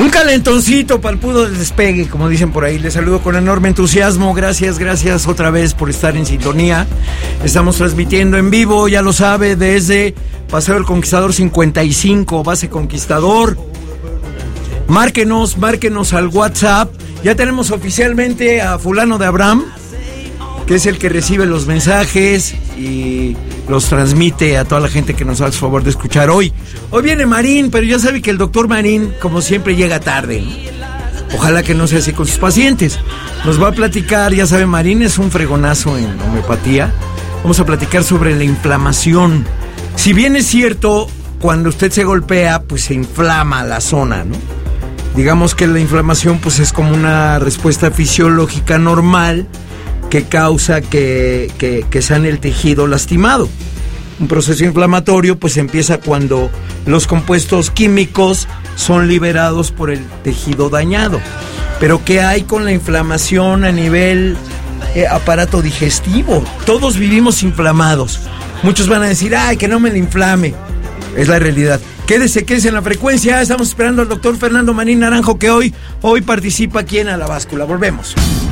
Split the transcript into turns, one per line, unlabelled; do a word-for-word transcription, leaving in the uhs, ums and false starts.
Un calentoncito para el pudo del despegue, como dicen por ahí. Les saludo con enorme entusiasmo. Gracias, gracias otra vez por estar en sintonía. Estamos transmitiendo en vivo, ya lo sabe, desde Paseo del Conquistador cincuenta y cinco, Base Conquistador. Márquenos, márquenos al WhatsApp. Ya tenemos oficialmente a fulano de Abraham, que es el que recibe los mensajes y los transmite a toda la gente que nos hace el favor de escuchar hoy. Hoy viene Marín, pero ya sabe que el doctor Marín, como siempre, llega tarde. Ojalá que no sea así con sus pacientes. Nos va a platicar, ya sabe, Marín es un fregonazo en homeopatía. Vamos a platicar sobre la inflamación. Si bien es cierto, cuando usted se golpea, pues se inflama la zona, ¿no? Digamos que la inflamación pues es como una respuesta fisiológica normal que causa que, que, que sane el tejido lastimado. Un proceso inflamatorio pues empieza cuando los compuestos químicos son liberados por el tejido dañado. Pero ¿qué hay con la inflamación a nivel eh, aparato digestivo? Todos vivimos inflamados. Muchos van a decir, ay, que no me la inflame. Es la realidad. Quédese, quédese en la frecuencia. Estamos esperando al doctor Fernando Marín Naranjo, que hoy, hoy participa aquí en A la Báscula. Volvemos.